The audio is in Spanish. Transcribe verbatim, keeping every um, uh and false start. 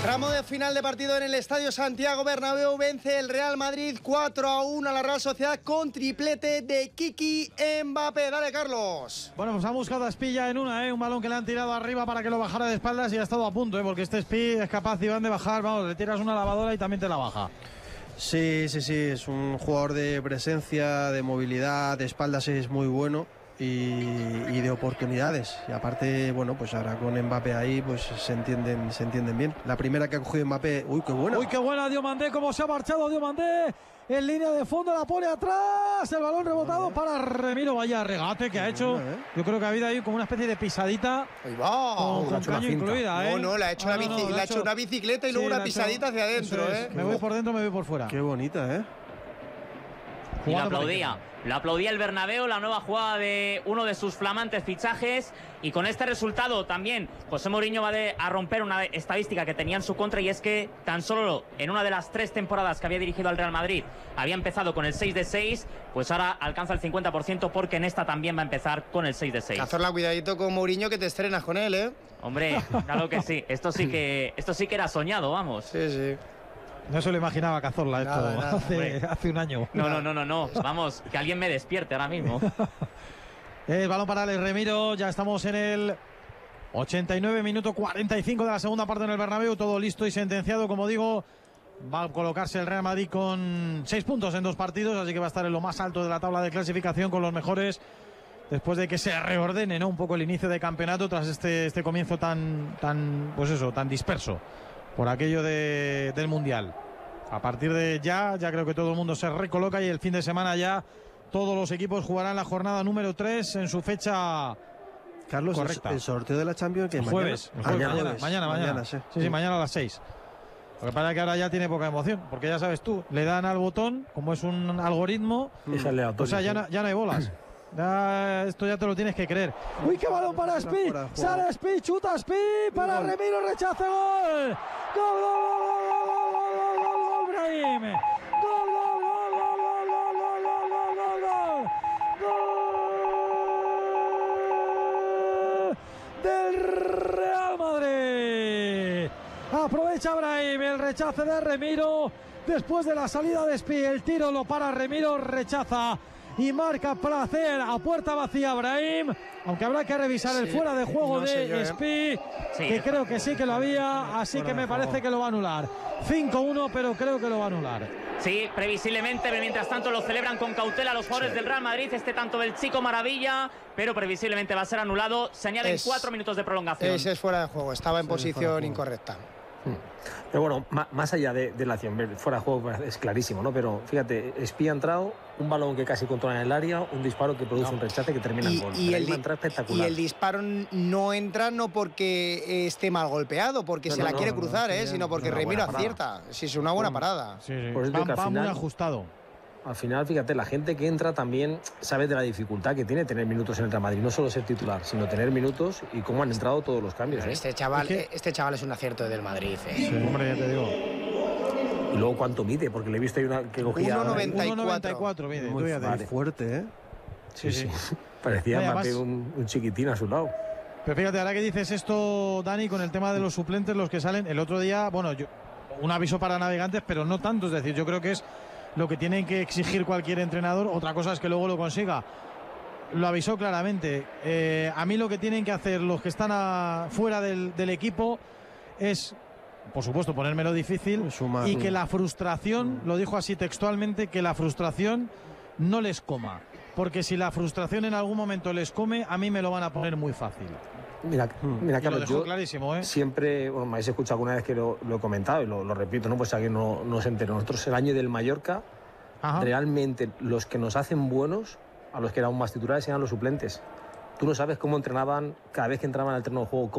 Tramo de final de partido en el Estadio Santiago Bernabéu. Vence el Real Madrid cuatro a uno a la Real Sociedad con triplete de Kiki Mbappé. Dale, Carlos. Bueno, pues ha buscado a Espilla en una, ¿eh? Un balón que le han tirado arriba para que lo bajara de espaldas y ha estado a punto, ¿eh? Porque este Espi es capaz, Iván, de bajar. Vamos, le tiras una lavadora y también te la baja. Sí, sí, sí, es un jugador de presencia, de movilidad, de espaldas es muy bueno. Y, y de oportunidades, y aparte, bueno, pues ahora con Mbappé ahí pues se entienden, se entienden bien. La primera que ha cogido Mbappé, uy, qué buena. Uy, qué buena Diomandé, cómo se ha marchado Diomandé, en línea de fondo la pone atrás, el balón rebotado para Remiro. Vaya regate que ha hecho, yo creo que ha habido ahí como una especie de pisadita. Ahí va, con, con caño incluida, ¿eh? No, no, le ha hecho, ah, una, bici, no, no, le ha hecho una bicicleta y luego sí, una pisadita hacia adentro, ¿eh? Me voy por dentro, me voy por fuera. Qué bonita, ¿eh? Y lo aplaudía, lo aplaudía el Bernabéu, la nueva jugada de uno de sus flamantes fichajes, y con este resultado también José Mourinho va de, a romper una estadística que tenía en su contra, y es que tan solo en una de las tres temporadas que había dirigido al Real Madrid había empezado con el seis de seis, pues ahora alcanza el cincuenta por ciento porque en esta también va a empezar con el seis de seis. Cazorla, cuidadito con Mourinho que te estrenas con él, ¿eh? Hombre, claro que sí, esto sí que, esto sí que era soñado, vamos. Sí, sí. No se lo imaginaba Cazorla esto nada, nada, hace, hace un año. No, no, no, no, no. Vamos, que alguien me despierte ahora mismo. El balón para el Remiro. Ya estamos en el ochenta y nueve, minuto cuarenta y cinco de la segunda parte en el Bernabéu. Todo listo y sentenciado, como digo. Va a colocarse el Real Madrid con seis puntos en dos partidos, así que va a estar en lo más alto de la tabla de clasificación con los mejores, después de que se reordene, ¿no?, un poco el inicio de campeonato tras este, este comienzo tan, tan, pues eso, tan disperso por aquello de, del Mundial. A partir de ya, ya creo que todo el mundo se recoloca y el fin de semana ya todos los equipos jugarán la jornada número tres en su fecha Carlos, correcta. El, el sorteo de la Champions que el jueves, mañana, el jueves, mañana, mañana, mañana, mañana, mañana. Sí, sí, sí, mañana a las seis. Lo que pasa es que ahora ya tiene poca emoción, porque ya sabes tú, le dan al botón, como es un algoritmo, mm. o sea, ya no, ya no hay bolas. Ya, esto ya te lo tienes que creer. Uy, qué balón para Espi. Sale Espi, chuta Espi para Remiro, rechaza, gol. Gol, gol, gol, gol, gol, gol, gol, Brahim. Gol, gol, gol, gol, gol, gol, gol, gol, gol, gol. Del Real Madrid. Aprovecha Brahim el rechace de Remiro después de la salida de Espi. El tiro lo para Remiro, rechaza y marca placer a puerta vacía Brahim, aunque habrá que revisar sí, el fuera de juego no de yo, Espi, ¿eh? Sí, que creo que sí que lo había, así que me parece que lo va a anular. cinco uno, pero creo que lo va a anular. Sí, previsiblemente, pero mientras tanto lo celebran con cautela los jugadores sí. del Real Madrid, este tanto del Chico Maravilla, pero previsiblemente va a ser anulado. Se añaden es, cuatro minutos de prolongación. Ese es fuera de juego, estaba en sí, posición incorrecta. Pero bueno, más allá de, de la acción, fuera de juego es clarísimo, ¿no? Pero fíjate, Espi ha entrado, un balón que casi controla en el área, un disparo que produce no. un rechace que termina y, en gol. Y el, espectacular. y el disparo no entra no porque esté mal golpeado, porque no, se no, la no, quiere no, cruzar, no, ¿eh? sino porque Remiro acierta. Sí, es una buena parada. Sí, sí. Por eso va, que al va final, muy ajustado. Al final, fíjate, la gente que entra también sabe de la dificultad que tiene tener minutos en el Real Madrid. No solo ser titular, sino tener minutos y cómo han entrado todos los cambios. ¿eh? Este chaval, ¿es que? este chaval es un acierto del Madrid. ¿eh? Sí, hombre, ya te digo. Y luego cuánto mide, porque le he visto ahí una que cogía... uno noventa y cuatro mide. Muy vale. fuerte, ¿eh? Sí, sí. sí. Parecía Vaya, Mbappé un, un chiquitín a su lado. Pero fíjate, ahora que dices esto, Dani, con el tema de los suplentes, los que salen, el otro día, bueno, yo, un aviso para navegantes, pero no tanto. Es decir, yo creo que es lo que tiene que exigir cualquier entrenador. Otra cosa es que luego lo consiga. Lo avisó claramente. Eh, a mí lo que tienen que hacer los que están a, fuera del, del equipo es, por supuesto, ponérmelo difícil Sumar. y que la frustración, lo dijo así textualmente, que la frustración no les coma. Porque si la frustración en algún momento les come, a mí me lo van a poner muy fácil. Mira, mira Carlos, lo dejó yo clarísimo, ¿eh? siempre, bueno, me habéis escuchado alguna vez que lo, lo he comentado y lo, lo repito, ¿no? Pues alguien no, no se entera. Nosotros el año del Mallorca, Ajá. realmente los que nos hacen buenos, a los que eran más titulares, eran los suplentes. Tú no sabes cómo entrenaban cada vez que entraban al terreno de juego.